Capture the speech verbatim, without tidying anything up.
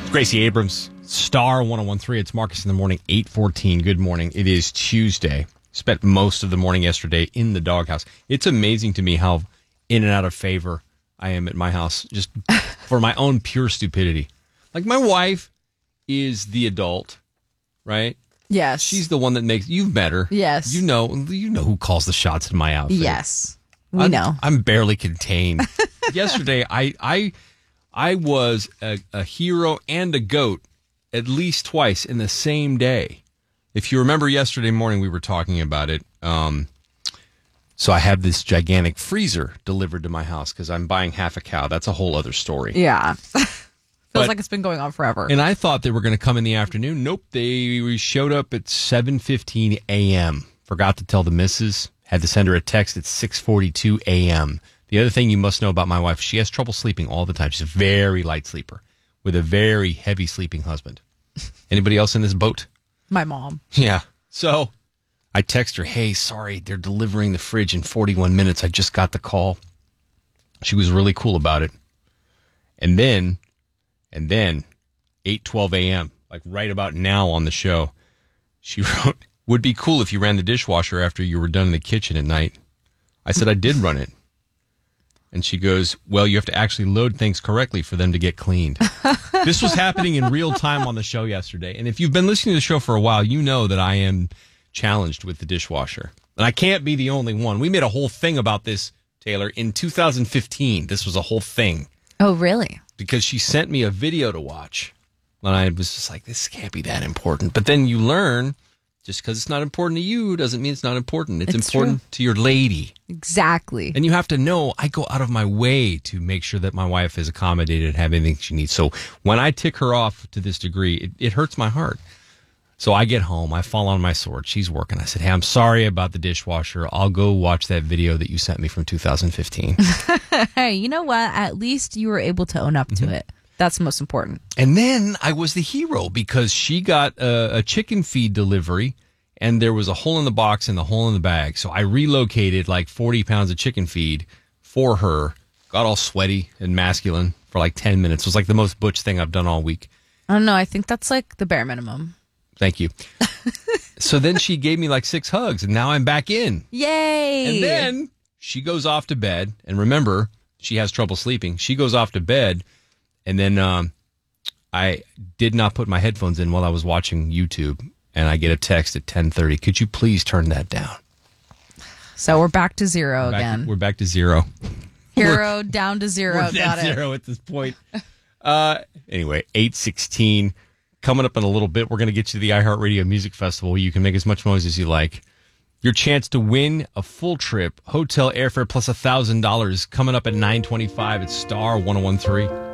It's Gracie Abrams, Star one oh one three. It's Marcus in the morning, eight fourteen. Good morning. It is Tuesday. Spent most of the morning yesterday in the doghouse. It's amazing to me how in and out of favor I am at my house, just for my own pure stupidity. Like, my wife is the adult, right? Yes. She's the one that makes, you've met her. Yes. You know, you know who calls the shots in my outfit. Yes. We I'm, know. I'm barely contained. Yesterday, I, I, I was a, a hero and a goat at least twice in the same day. If you remember yesterday morning, we were talking about it. Um, so I have this gigantic freezer delivered to my house because I'm buying half a cow. That's a whole other story. Yeah. Feels But- like it's been going on forever. And I thought they were going to come in the afternoon. Nope, they showed up at seven fifteen a.m. Forgot to tell the missus. Had to send her a text at six forty-two a.m. The other thing you must know about my wife, she has trouble sleeping all the time. She's a very light sleeper with a very heavy sleeping husband. Anybody else in this boat? My mom. Yeah. So I text her, hey, sorry, they're delivering the fridge in forty-one minutes. I just got the call. She was really cool about it. And then, and then, eight twelve a.m., like right about now on the show, she wrote, would be cool if you ran the dishwasher after you were done in the kitchen at night. I said, I did run it. And she goes, well, you have to actually load things correctly for them to get cleaned. This was happening in real time on the show yesterday. And if you've been listening to the show for a while, you know that I am challenged with the dishwasher. And I can't be the only one. We made a whole thing about this, Taylor, in two thousand fifteen. This was a whole thing. Oh, really? Because she sent me a video to watch. And I was just like, this can't be that important. But then you learn, just because it's not important to you doesn't mean it's not important. It's, It's important true. to your lady. Exactly. And you have to know, I go out of my way to make sure that my wife is accommodated and have anything she needs. So when I tick her off to this degree, it, it hurts my heart. So I get home, I fall on my sword. She's working. I said, hey, I'm sorry about the dishwasher. I'll go watch that video that you sent me from two thousand fifteen. Hey, you know what? At least you were able to own up Mm-hmm. to it. That's most important. And then I was the hero because she got a, a chicken feed delivery and there was a hole in the box and the hole in the bag. So I relocated like forty pounds of chicken feed for her, got all sweaty and masculine for like ten minutes. It was like the most butch thing I've done all week. I don't know. I think that's like the bare minimum. Thank you. So then she gave me like six hugs and now I'm back in. Yay. And then she goes off to bed. And remember, she has trouble sleeping. She goes off to bed. And then um, I did not put my headphones in while I was watching YouTube. And I get a text at ten thirty. Could you please turn that down? So we're back to zero We're back again. to, we're back to zero. Hero down to zero. We're Got at it. zero at this point. Uh, anyway, eight sixteen. Coming up in a little bit, we're going to get you to the iHeartRadio Music Festival. You can make as much noise as you like. Your chance to win a full trip, hotel airfare plus one thousand dollars coming up at nine twenty-five at Star one oh one three.